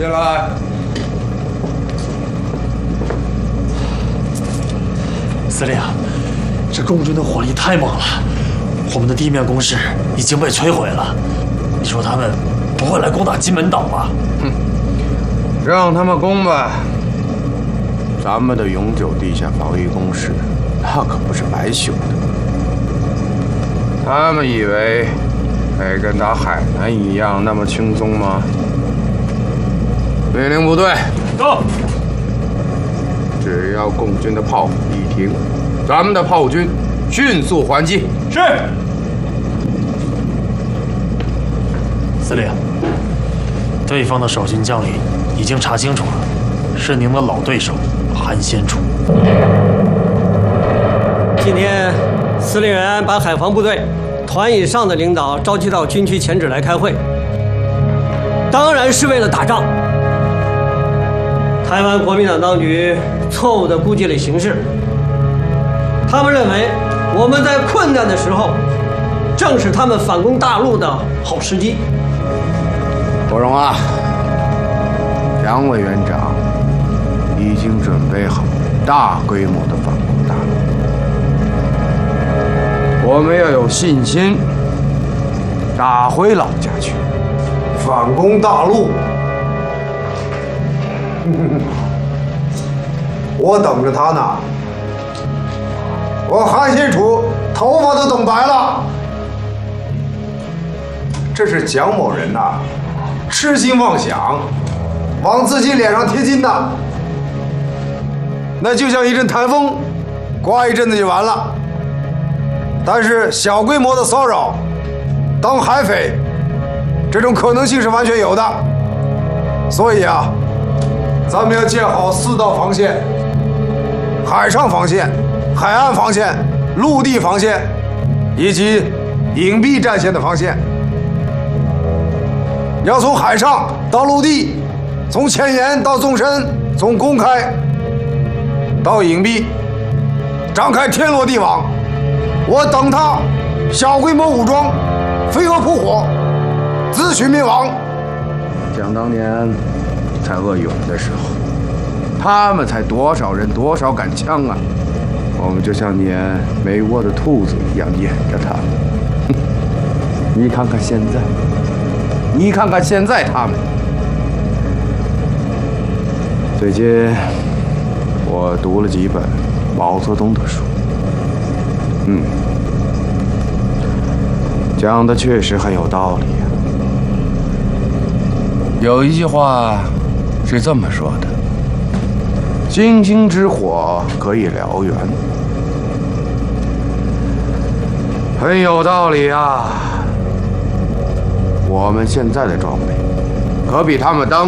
进来。 司令，这共军的火力太猛了，我们的地面工事已经被摧毁了。你说他们不会来攻打金门岛吧？ 哼，让他们攻吧。咱们的永久地下防御工事，那可不是白修的。他们以为会跟打海南一样那么轻松吗？命令部队， 到。 只要共军的炮火一停，咱们的炮军迅速还击。 是。司令，对方的守军将领已经查清楚了，是您的老对手韩先楚。 今天，司令员把海防部队团以上的领导召集到军区前址来开会，当然是为了打仗。台湾国民党当局错误地估计了形势，他们认为我们在困难的时候，正是他们反攻大陆的好时机。 国荣啊，蒋委员长已经准备好大规模的反攻大陆，我们要有信心打回老家去。 反攻大陆，我等着他呢。我韩先楚头发都等白了。这是蒋某人呐，痴心妄想，往自己脸上贴金的。那就像一阵台风，刮一阵子就完了。但是小规模的骚扰，当海匪，这种可能性是完全有的。所以啊，咱们要建好4道防线：海上防线、海岸防线、陆地防线，以及隐蔽战线的防线。要从海上到陆地，从前沿到纵深，从公开到隐蔽，张开天罗地网。我等他小规模武装，飞蛾扑火，自取灭亡。 想当年在鄂勇的时候，他们才多少人多少杆枪啊！我们就像撵没窝的兔子一样撵着他们。你看看现在，你看看现在他们。最近我读了几本毛泽东的书，讲的确实很有道理呀。有一句话是这么说的：星星之火可以燎原，很有道理啊。我们现在的装备可比他们当